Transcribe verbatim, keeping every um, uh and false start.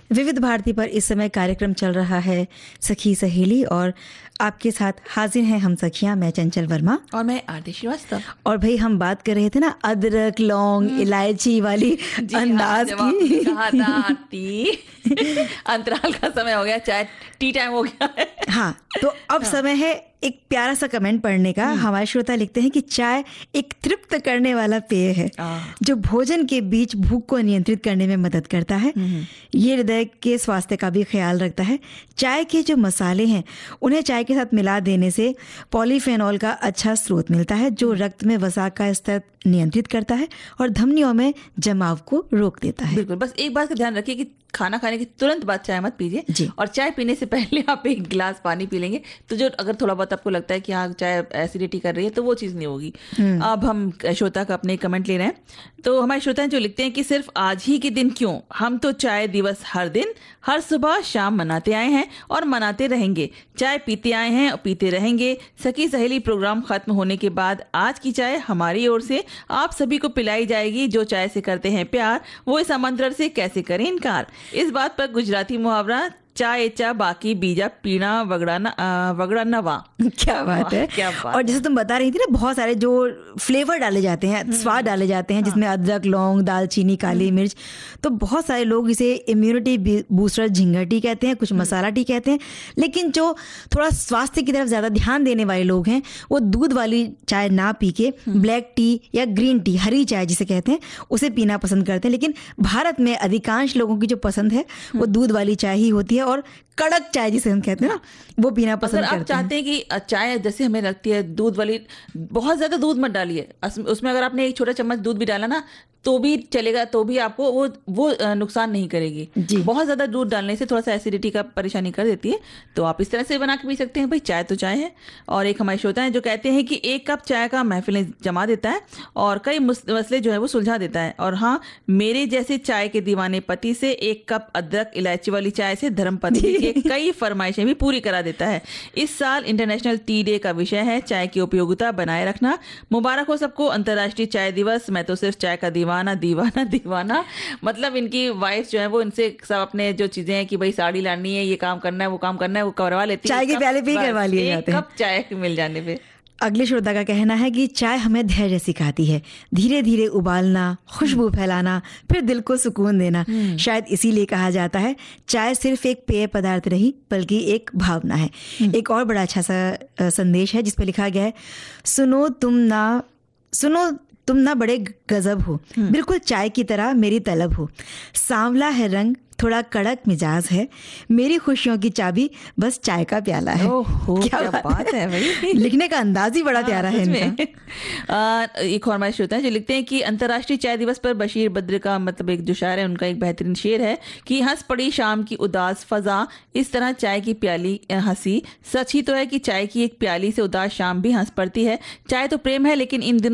विविध भारती पर इस समय कार्यक्रम चल रहा है सखी सहेली, और आपके साथ हाजिर हैं हम सखियां, मैं चंचल वर्मा और मैं आरती श्रीवास्तव। और भाई हम बात कर रहे थे ना अदरक लौंग इलायची वाली अंदाज की। कहा था आरती अंतराल का समय हो गया, चाय टी टाइम हो गया है। हाँ, तो अब हाँ। समय है एक प्यारा सा कमेंट पढ़ने का। हमारे श्रोता लिखते हैं कि चाय एक तृप्त करने वाला पेय है जो भोजन के बीच भूख को नियंत्रित करने में मदद करता है। ये हृदय के स्वास्थ्य का भी ख्याल रखता है। चाय के जो मसाले हैं उन्हें चाय के साथ मिला देने से पॉलीफेनॉल का अच्छा स्रोत मिलता है जो रक्त में वसा का स्तर नियंत्रित करता है और धमनियों में जमाव को रोक देता है। बिल्कुल, बस एक बात का ध्यान रखिए कि खाना खाने के तुरंत बाद चाय मत पीजिए, और चाय पीने से पहले आप एक गिलास पानी पी लेंगे तो जो अगर थोड़ा बहुत आपको लगता है कि हाँ चाय एसिडिटी कर रही है तो वो चीज़ नहीं होगी। अब हम श्रोता का अपने कमेंट ले रहे हैं, तो हमारे श्रोता जो लिखते हैं कि सिर्फ आज ही के दिन क्यों, हम तो चाय दिवस हर दिन हर सुबह शाम मनाते आए हैं और मनाते रहेंगे। चाय पीते आए हैं और पीते रहेंगे। सखी सहेली प्रोग्राम खत्म होने के बाद आज की चाय हमारी ओर से आप सभी को पिलाई जाएगी। जो चाय से करते हैं प्यार वो इस आमंत्रण से कैसे करें इनकार। इस बात पर गुजराती मुहावरा चाय चा बाकी बीजा पीना वगड़ाना वगड़ाना वाह। क्या बात है, क्या बात। और जैसे तुम बता रही थी ना, बहुत सारे जो फ्लेवर डाले जाते हैं, स्वाद डाले जाते हैं, जिसमें अदरक लौंग दालचीनी काली मिर्च, तो बहुत सारे लोग इसे इम्यूनिटी बूस्टर झिंगा टी कहते हैं, कुछ मसाला टी कहते हैं। लेकिन जो थोड़ा स्वास्थ्य की तरफ ज्यादा ध्यान देने वाले लोग हैं वो दूध वाली चाय ना पी के ब्लैक टी या ग्रीन टी, हरी चाय जिसे कहते हैं, उसे पीना पसंद करते हैं। लेकिन भारत में अधिकांश लोगों की जो पसंद है वो दूध वाली चाय ही होती है, और कड़क चाय जिसे हम कहते हैं ना वो पीना पसंद अगर करते हैं। आप चाहते हैं कि चाय जैसे हमें लगती है दूध वाली, बहुत ज्यादा दूध मत डालिए उसमें। अगर आपने एक छोटा चम्मच दूध भी डाला ना तो भी चलेगा, तो भी आपको वो वो नुकसान नहीं करेगी। बहुत ज्यादा दूध डालने से थोड़ा सा एसिडिटी का परेशानी कर देती है, तो आप इस तरह से बना के पी सकते हैं। भाई चाय तो चाय है। और एक हमारे श्रोता है जो कहते हैं कि एक कप चाय का महफिलें जमा देता है और कई मसले जो है वो सुलझा देता है। और हाँ, मेरे जैसे चाय के दीवाने पति से एक कप अदरक इलायची वाली चाय से धर्मपत्नी की कई फरमाइशें भी पूरी करा देता है। इस साल इंटरनेशनल टी डे का विषय है चाय की उपयोगिता बनाए रखना। मुबारक हो सबको अंतर्राष्ट्रीय चाय दिवस। मैं तो सिर्फ चाय का दीवाना दीवाना दीवाना। मतलब इनकी वाइफ जो है वो इनसे सब अपने जो चीजें हैं कि भाई साड़ी लानी है, ये काम करना है, वो काम करना है, वो करवा लेती है। चाय के प्याले पे करवा लिए जाते हैं कप चाय मिल जाने पे। अगले श्रोता का कहना है कि चाय हमें धैर्य सिखाती है, धीरे धीरे उबालना, खुशबू फैलाना, फिर दिल को सुकून देना। शायद इसीलिए कहा जाता है चाय सिर्फ एक पेय पदार्थ नहीं बल्कि एक भावना है। एक और बड़ा अच्छा सा संदेश है जिस पे लिखा गया है, सुनो तुम ना सुनो तुम ना बड़े गजब हो, बिल्कुल चाय की तरह मेरी तलब हो। सांवला है रंग, थोड़ा कड़क मिजाज है, मेरी खुशियों की चाबी बस चाय का प्याला है। ओहो, क्या, क्या बात है भाई। लिखने का अंदाज ही बड़ा प्यारा है इनका। आ, एक और हमारे श्रोता है जो लिखते हैं कि अंतर्राष्ट्रीय चाय दिवस पर बशीर बद्र का मतलब एक जो शायर है उनका एक बेहतरीन शेर है कि हंस पड़ी शाम की उदास फजा, इस तरह चाय की प्याली हंसी। सच ही तो है कि चाय की एक प्याली से उदास शाम भी हंस पड़ती है। चाय तो प्रेम है, लेकिन इन दिनों